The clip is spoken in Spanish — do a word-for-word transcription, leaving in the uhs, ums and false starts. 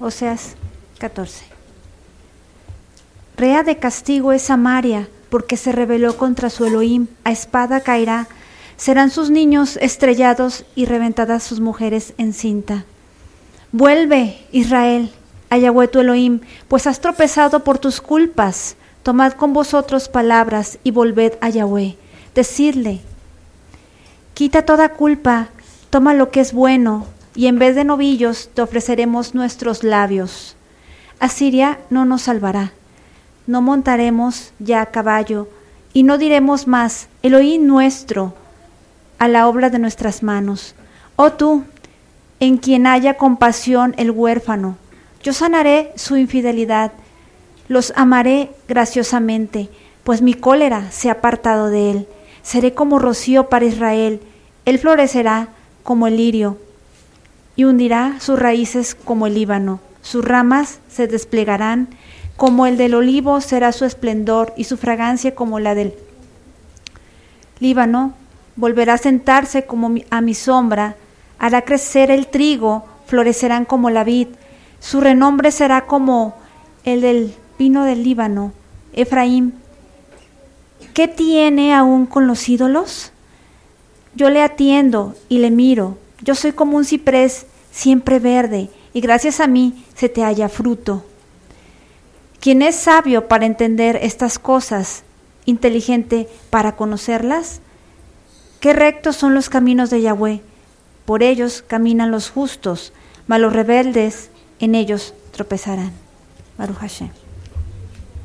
Oseas catorce. Rea de castigo es Samaria, porque se rebeló contra su Elohim, a espada caerá, serán sus niños estrellados y reventadas sus mujeres en cinta. Vuelve, Israel, a Yahweh tu Elohim, pues has tropezado por tus culpas. Tomad con vosotros palabras y volved a Yahweh. Decidle, quita toda culpa, toma lo que es bueno, y en vez de novillos te ofreceremos nuestros labios. Asiria no nos salvará. No montaremos ya a caballo, y no diremos más, Elohim nuestro, a la obra de nuestras manos. Oh tú, en quien haya compasión el huérfano, yo sanaré su infidelidad, los amaré graciosamente, pues mi cólera se ha apartado de él. Seré como rocío para Israel, él florecerá como el lirio, y hundirá sus raíces como el Líbano. Sus ramas se desplegarán, como el del olivo será su esplendor, y su fragancia como la del Líbano. Volverá a sentarse como a mi sombra, hará crecer el trigo, florecerán como la vid. Su renombre será como el del pino del Líbano. Efraín, ¿qué tiene aún con los ídolos? Yo le atiendo y le miro. Yo soy como un ciprés siempre verde, y gracias a mí se te halla fruto. ¿Quién es sabio para entender estas cosas, inteligente para conocerlas? Qué rectos son los caminos de Yahweh, por ellos caminan los justos, mas los rebeldes en ellos tropezarán. Baruch Hashem.